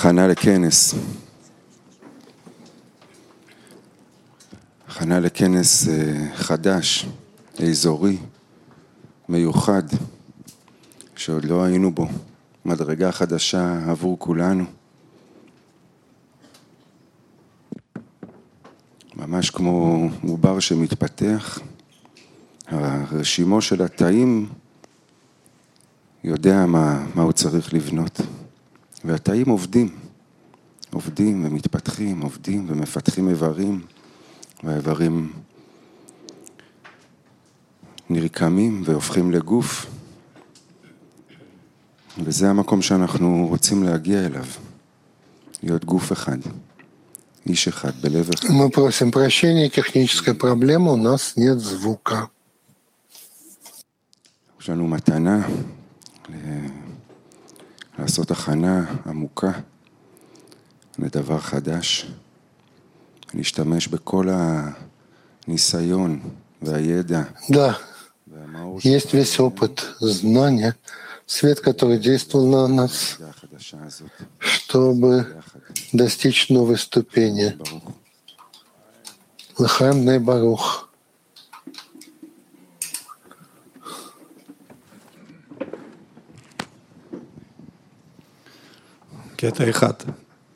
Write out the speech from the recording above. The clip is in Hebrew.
הכנה לכנס. הכנה לכנס חדש, אזורי, מיוחד, שעוד לא היינו בו. מדרגה חדשה עבור כולנו. ממש כמו עובר שמתפתח. הרשימו של התאים יודע מה הוא צריך לבנות. והתאים עובדים ומתפתחים, עובדים ומפתחים איברים, והאיברים נרקמים והופכים לגוף. וזה המקום שאנחנו רוצים להגיע אליו, להיות גוף אחד, איש אחד, בלב אחד. Мы просим прощения, техническая проблема, у нас нет звука. יש לנו מתנה לעשות הכנה עמוקה לדבר חדש, להשתמש בכל הניסיון והידע. Да, есть весь опыт, знания, свет, который действовал на нас, чтобы достичь новой ступени. Лахаем бней барух. קטע אחד.